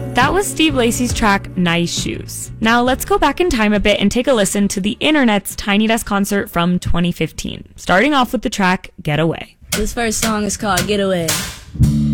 That was Steve Lacy's track, Nice Shoes. Now let's go back in time a bit and take a listen to the internet's Tiny Desk concert from 2015. Starting off with the track, Get Away. This first song is called Get Away.